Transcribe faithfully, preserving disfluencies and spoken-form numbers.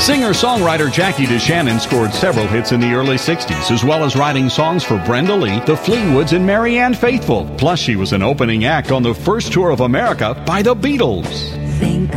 Singer-songwriter Jackie DeShannon scored several hits in the early sixties, as well as writing songs for Brenda Lee, the Fleetwoods, and Marianne Faithfull. Plus, she was an opening act on the first tour of America by the Beatles.